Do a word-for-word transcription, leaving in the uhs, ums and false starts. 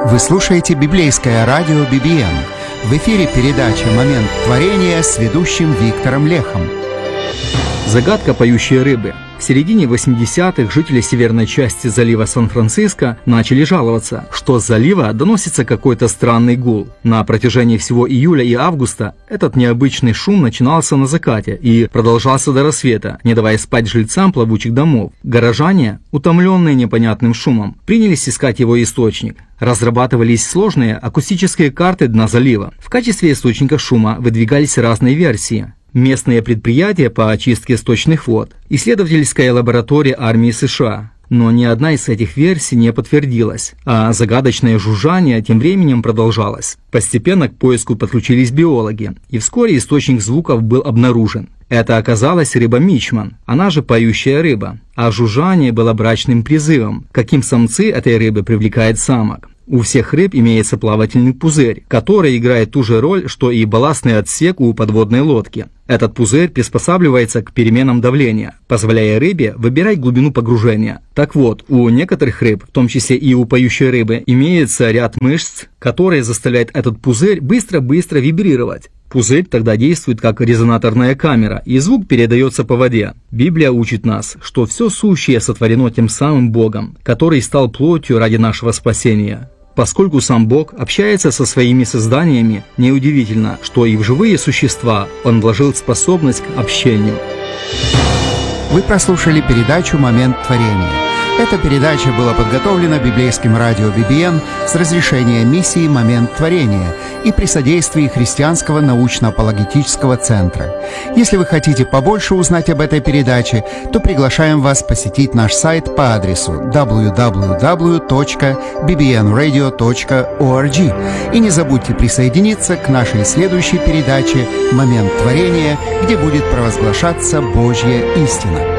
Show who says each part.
Speaker 1: Вы слушаете библейское радио би би эн. В эфире передача «Момент творения» с ведущим Виктором Лехом.
Speaker 2: Загадка поющей рыбы. В середине восьмидесятых жители северной части залива Сан-Франциско начали жаловаться, что с залива доносится какой-то странный гул. На протяжении всего июля и августа этот необычный шум начинался на закате и продолжался до рассвета, не давая спать жильцам плавучих домов. Горожане, утомленные непонятным шумом, принялись искать его источник. Разрабатывались сложные акустические карты дна залива. В качестве источника шума выдвигались разные версии. Местные предприятия по очистке сточных вод, исследовательская лаборатория армии США. Но ни одна из этих версий не подтвердилась, а загадочное жужжание тем временем продолжалось. Постепенно к поиску подключились биологи, и вскоре источник звуков был обнаружен. Это оказалась рыба мичман, она же поющая рыба, а жужжание было брачным призывом, каким самцы этой рыбы привлекают самок. У всех рыб имеется плавательный пузырь, который играет ту же роль, что и балластный отсек у подводной лодки. Этот пузырь приспосабливается к переменам давления, позволяя рыбе выбирать глубину погружения. Так вот, у некоторых рыб, в том числе и у поющей рыбы, имеется ряд мышц, которые заставляют этот пузырь быстро-быстро вибрировать. Пузырь тогда действует как резонаторная камера, и звук передается по воде. Библия учит нас, что все сущее сотворено тем самым Богом, который стал плотью ради нашего спасения. Поскольку сам Бог общается со своими созданиями, неудивительно, что и в живые существа Он вложил способность к общению.
Speaker 1: Вы прослушали передачу «Момент творения». Эта передача была подготовлена библейским радио би би эн с разрешения миссии «Момент творения» и при содействии Христианского научно-апологетического центра. Если вы хотите побольше узнать об этой передаче, то приглашаем вас посетить наш сайт по адресу дабл ю дабл ю дабл ю точка би би эн радио точка орг. И не забудьте присоединиться к нашей следующей передаче «Момент творения», где будет провозглашаться Божья истина.